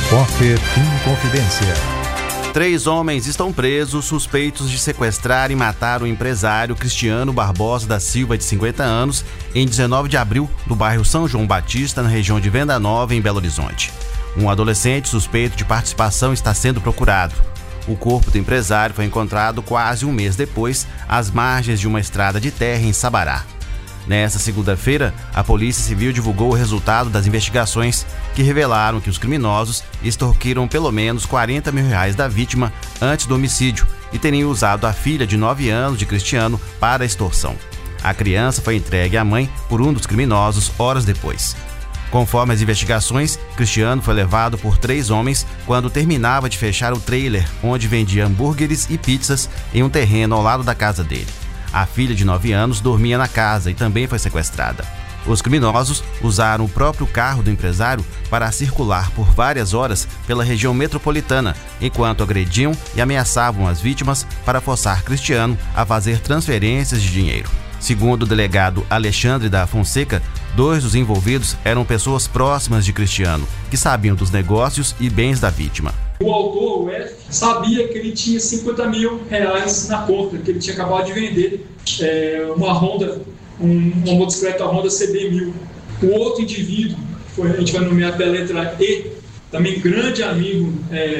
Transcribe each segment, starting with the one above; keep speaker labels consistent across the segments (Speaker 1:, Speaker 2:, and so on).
Speaker 1: Repórter Inconfidência.
Speaker 2: 3 homens estão presos suspeitos de sequestrar e matar o empresário Cristiano Barbosa da Silva, de 50 anos, em 19 de abril, no bairro São João Batista, na região de Venda Nova, em Belo Horizonte. Um adolescente suspeito de participação está sendo procurado. O corpo do empresário foi encontrado quase um mês depois, às margens de uma estrada de terra em Sabará. Nesta segunda-feira, a Polícia Civil divulgou o resultado das investigações que revelaram que os criminosos extorquiram pelo menos R$40 mil da vítima antes do homicídio e teriam usado a filha de 9 anos de Cristiano para a extorsão. A criança foi entregue à mãe por um dos criminosos horas depois. Conforme as investigações, Cristiano foi levado por 3 homens quando terminava de fechar o trailer onde vendia hambúrgueres e pizzas em um terreno ao lado da casa dele. A filha de 9 anos dormia na casa e também foi sequestrada. Os criminosos usaram o próprio carro do empresário para circular por várias horas pela região metropolitana, enquanto agrediam e ameaçavam as vítimas para forçar Cristiano a fazer transferências de dinheiro. Segundo o delegado Alexandre da Fonseca, 2 dos envolvidos eram pessoas próximas de Cristiano, que sabiam dos negócios e bens da vítima.
Speaker 3: O autor, o F, sabia que ele tinha R$50 mil na conta, que ele tinha acabado de vender uma Honda, uma motocicleta Honda CB1000. O outro indivíduo, a gente vai nomear pela letra E, também grande amigo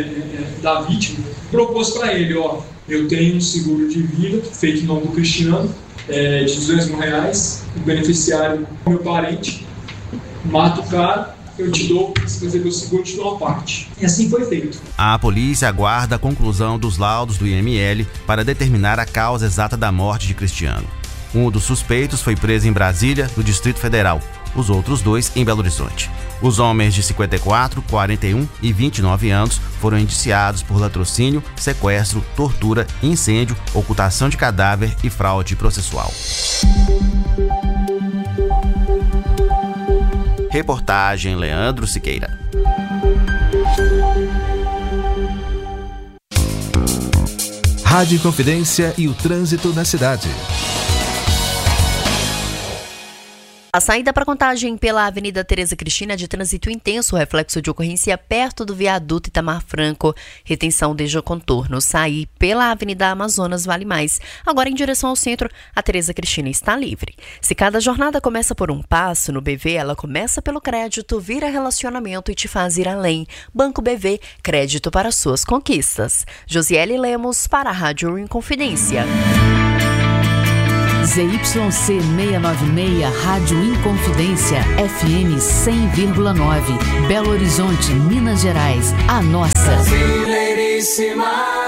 Speaker 3: da vítima, propôs para ele, eu tenho um seguro de vida feito em nome do Cristiano, de R$200 mil, o beneficiário é meu parente, mata o cara, eu te dou, se fazer meu seguro, te dou uma parte. E assim foi feito.
Speaker 2: A polícia aguarda a conclusão dos laudos do IML para determinar a causa exata da morte de Cristiano. Um dos suspeitos foi preso em Brasília, no Distrito Federal. Os outros 2 em Belo Horizonte. Os homens de 54, 41 e 29 anos foram indiciados por latrocínio, sequestro, tortura, incêndio, ocultação de cadáver e fraude processual. Reportagem Leandro Siqueira.
Speaker 1: Rádio Inconfidência e o trânsito na cidade.
Speaker 4: A saída para Contagem pela Avenida Tereza Cristina de trânsito intenso, reflexo de ocorrência perto do viaduto Itamar Franco, retenção desde o contorno. Sair pela Avenida Amazonas vale mais. Agora em direção ao centro, a Tereza Cristina está livre. Se cada jornada começa por um passo, no BV ela começa pelo crédito, vira relacionamento e te faz ir além. Banco BV, crédito para suas conquistas. Josiele Lemos para a Rádio Inconfidência.
Speaker 5: ZYC 696, Rádio Inconfidência, FM 100,9, Belo Horizonte, Minas Gerais, a nossa.
Speaker 6: Brasileiríssima.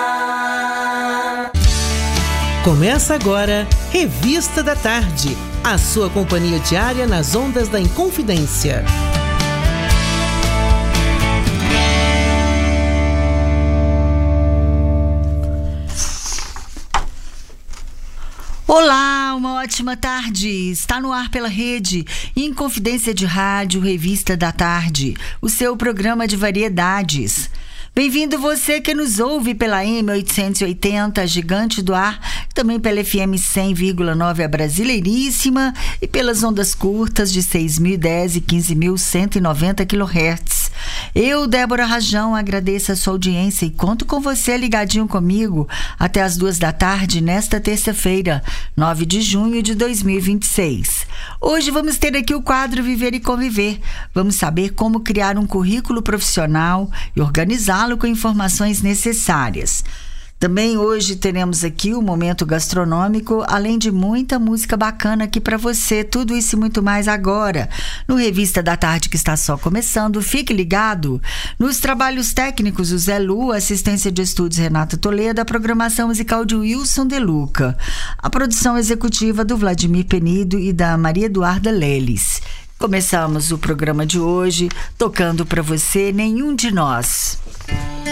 Speaker 6: Começa agora, Revista da Tarde, a sua companhia diária nas ondas da Inconfidência.
Speaker 7: Olá, uma ótima tarde. Está no ar pela rede Inconfidência de Rádio, Revista da Tarde, o seu programa de variedades. Bem-vindo você que nos ouve pela M880, Gigante do Ar, também pela FM 100,9, a Brasileiríssima, e pelas ondas curtas de 6.010 e 15.190 kHz. Eu, Débora Rajão, agradeço a sua audiência e conto com você ligadinho comigo até as 2 da tarde nesta terça-feira, 9 de junho de 2026. Hoje vamos ter aqui o quadro Viver e Conviver. Vamos saber como criar um currículo profissional e organizá-lo com informações necessárias. Também hoje teremos aqui o Momento Gastronômico, além de muita música bacana aqui para você. Tudo isso e muito mais agora, no Revista da Tarde, que está só começando. Fique ligado. Nos trabalhos técnicos, o Zé Lu, assistência de estúdios Renata Toledo, a programação musical de Wilson De Luca, a produção executiva do Vladimir Penido e da Maria Eduarda Leles. Começamos o programa de hoje tocando para você Nenhum de Nós.